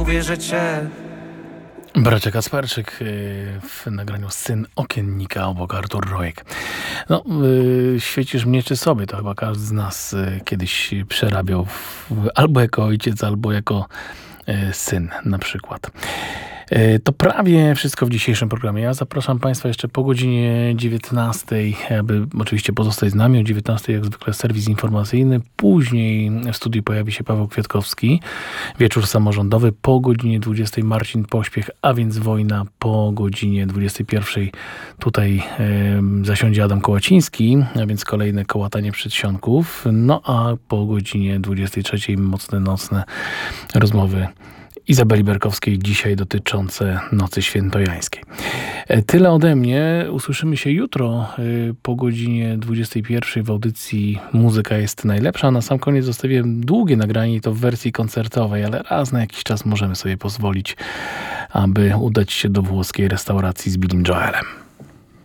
Uwierzycie. Bracia Kasperczyk w nagraniu Syn Okiennika, obok Artur Rojek. No, świecisz mnie czy sobie, to chyba każdy z nas kiedyś przerabiał albo jako ojciec, albo jako syn na przykład. To prawie wszystko w dzisiejszym programie. Ja zapraszam Państwa jeszcze po godzinie 19, aby oczywiście pozostać z nami. O 19 jak zwykle serwis informacyjny. Później w studiu pojawi się Paweł Kwiatkowski. Wieczór samorządowy. Po godzinie 20 Marcin Pośpiech, a więc Wojna. Po godzinie 21 tutaj zasiądzie Adam Kołaciński, a więc kolejne kołatanie przedsionków. No a po godzinie 23 mocne nocne rozmowy Izabeli Berkowskiej, dzisiaj dotyczące Nocy Świętojańskiej. Tyle ode mnie. Usłyszymy się jutro po godzinie 21 w audycji Muzyka jest najlepsza. Na sam koniec zostawiłem długie nagranie i to w wersji koncertowej, ale raz na jakiś czas możemy sobie pozwolić, aby udać się do włoskiej restauracji z Billym Joelem.